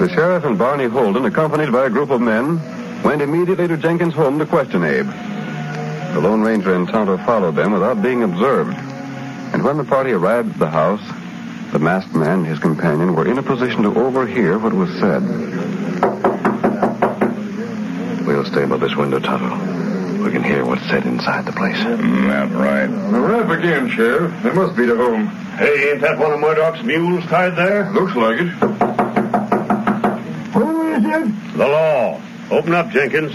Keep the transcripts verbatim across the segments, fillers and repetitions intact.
The sheriff and Barney Holden, accompanied by a group of men, went immediately to Jenkins' home to question Abe. The Lone Ranger and Tonto followed them without being observed. And when the party arrived at the house, the masked man and his companion were in a position to overhear what was said. We'll stay by this window, Tonto. We can hear what's said inside the place. Mm, that's right. The rap again, Sheriff. They must be to home. Hey, ain't that one of Murdoch's mules tied there? Looks like it. Who is it? The law. Open up, Jenkins.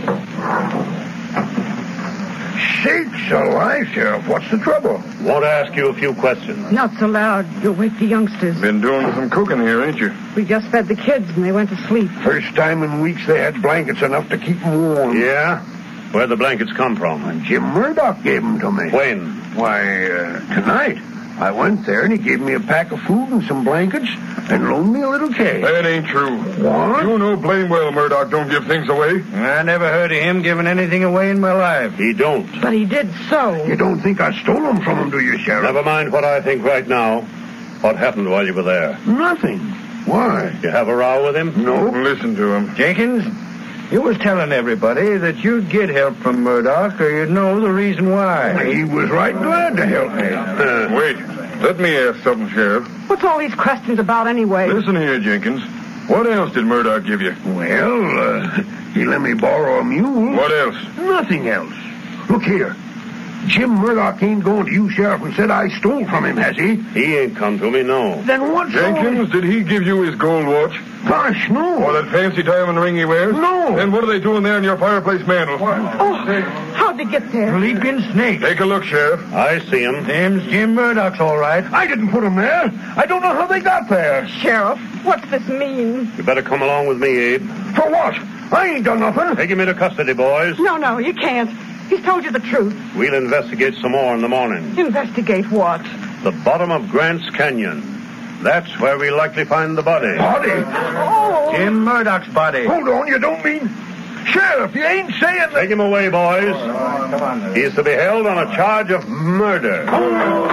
Sakes alive, Sheriff. What's the trouble? Want to ask you a few questions. Not so loud. You'll wake the youngsters. Been doing some cooking here, ain't you? We just fed the kids and they went to sleep. First time in weeks they had blankets enough to keep them warm. Yeah? Where'd the blankets come from? And Jim Murdoch gave them to me. When? Why, uh, tonight. I went there and he gave me a pack of food and some blankets and loaned me a little cake. That ain't true. What? You know blame well Murdoch don't give things away. I never heard of him giving anything away in my life. He don't. But he did so. You don't think I stole them from him, do you, Sheriff? Never mind what I think right now. What happened while you were there? Nothing. Why? You have a row with him? No. Listen to him. Jenkins, you was telling everybody that you'd get help from Murdoch or you'd know the reason why. He was right glad to help me. Uh, wait. Let me ask something, Sheriff. What's all these questions about anyway? Listen here, Jenkins. What else did Murdoch give you? Well, uh, he let me borrow a mule. What else? Nothing else. Look here. Jim Murdoch ain't going to you, Sheriff, and said I stole from him, has he? He ain't come to me, no. Then what's Jenkins, did he give you his gold watch? Gosh, no. Or that fancy diamond ring he wears? No. Then what are they doing there in your fireplace mantle? Oh, how'd they get there? Leaping snake. Take a look, Sheriff. I see him. Them's Jim Murdoch's all right. I didn't put him there. I don't know how they got there. Sheriff, what's this mean? You better come along with me, Abe. For what? I ain't done nothing. Take him into custody, boys. No, no, you can't. He's told you the truth. We'll investigate some more in the morning. Investigate what? The bottom of Grant's Canyon. That's where we'll likely find the body. Body? Oh! Jim Murdoch's body. Hold on, you don't mean... Sheriff, you ain't saying that... Take him away, boys. He is to be held on a charge of murder.